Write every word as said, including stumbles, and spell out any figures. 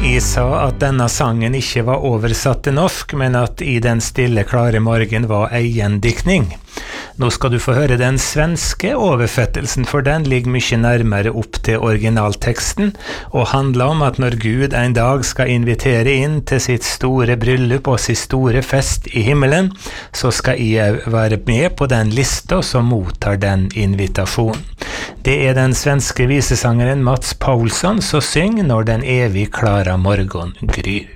Jeg sa at denne sangen ikke var oversatt til norsk, men at I den stille, klare morgen var eiendiktning. Nå skal du få høre den svenske oversettelsen, for den ligger mye nærmere opp til originalteksten, og handler om at når Gud en dag skal invitere inn til sitt store bryllup og sin store fest I himmelen, så skal jeg være med på den lista som mottar den invitasjonen. Det er den svenske visesangeren Mats Paulsson som synger når den evig klare morgen gryr.